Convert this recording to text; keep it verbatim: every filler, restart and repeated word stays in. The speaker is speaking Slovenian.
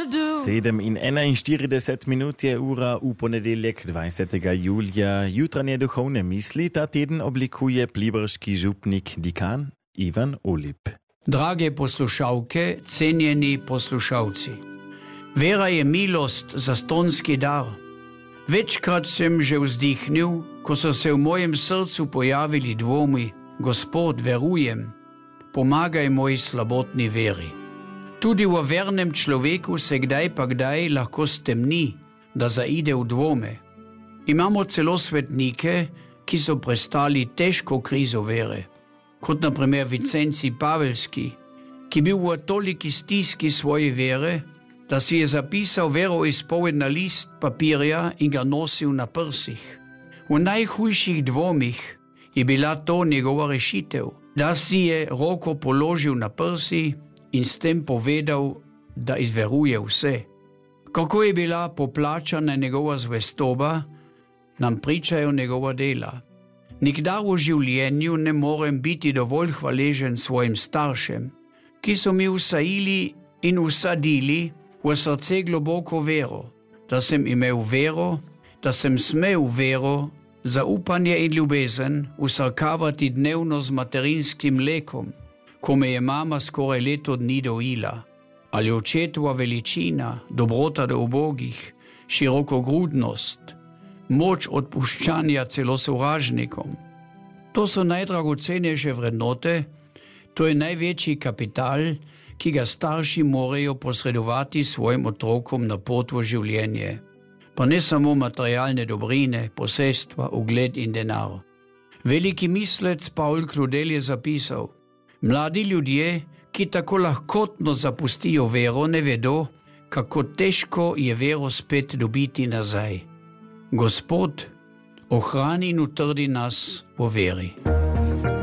do. sedem in enainštirideset minut je ura v ponedeljek dvajsetega julija. Jutranje duhovne misli ta teden oblikuje pliberški župnik dikan Ivan Olip. Drage poslušalke, cenjeni poslušalci. Vera je milost, zastonski dar. Večkrat sem že vzdihnil, ko so se v mojem srcu pojavili dvomi. Gospod, verujem, pomagaj moji slabotni veri. Tudi v vernem človeku se kdaj pa kdaj lahko stemni, da zaide v dvome. Imamo celo svetnike, ki so prestali težko krizo vere, kot na primer Vicenci Pavelski, ki bil v toliki stiski svoje vere, da si je zapisal veroizpoved na list papirja in ga nosil na prsih. V najhujših dvomih je bila to njegova rešitev, da si je roko položil na prsi in s tem povedal, da izveruje vse. Kako je bila poplačana njegova zvestoba, nam pričajo njegova dela. Nikdar v življenju ne morem biti dovolj hvaležen svojim staršem, ki so mi vsajili in vsadili v srce globoko vero, da sem imel vero, da sem smel vero, zaupanje in ljubezen vsrkavati dnevno z materinskim mlekom, ko me je mama skoraj leto dni dojila, ali očetova veličina, dobrota do ubogih, širokogrudnost, moč odpuščanja celo sovražnikom. To so najdragocenejše vrednote, to je največji kapital, ki ga starši morajo posredovati svojim otrokom na pot v življenje. Pa ne samo materialne dobrine, posestva, ugled in denar. Veliki mislec Paul Claudel je zapisal: mladi ljudje, ki tako lahkotno zapustijo vero, ne vedo, kako težko je vero spet dobiti nazaj. Gospod, ohrani in utrdi nas v veri.